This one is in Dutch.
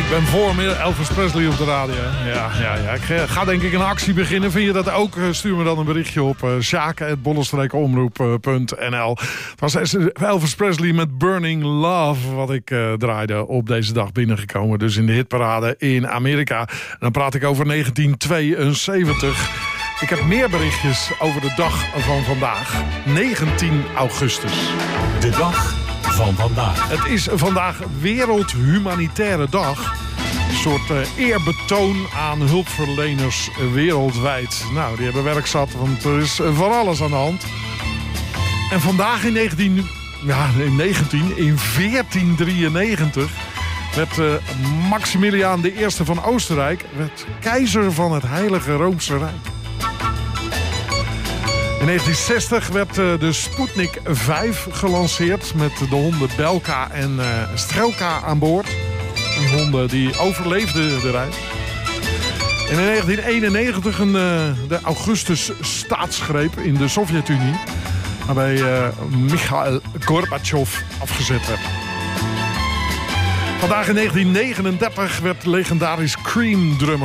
Ik ben voor meer Elvis Presley op de radio. Ja. Ik ga denk ik een actie beginnen. Vind je dat ook? Stuur me dan een berichtje op sjaak@bollenstreekomroep.nl. Het was Elvis Presley met Burning Love wat ik draaide op deze dag binnengekomen. Dus in de hitparade in Amerika. En dan praat ik over 1972. Ik heb meer berichtjes over de dag van vandaag. 19 augustus. De dag van vandaag. Het is vandaag Wereld Humanitaire Dag. Een soort eerbetoon aan hulpverleners wereldwijd. Nou, die hebben werk zat, want er is van alles aan de hand. En vandaag in 1493 werd Maximiliaan I van Oostenrijk werd keizer van het Heilige Roomse Rijk. In 1960 werd de Sputnik 5 gelanceerd met de honden Belka en Strelka aan boord. Die honden die overleefden de reis. En in 1991 de Augustus staatsgreep in de Sovjet-Unie, waarbij Mikhail Gorbachev afgezet werd. Vandaag in 1939 werd legendarisch Cream drummer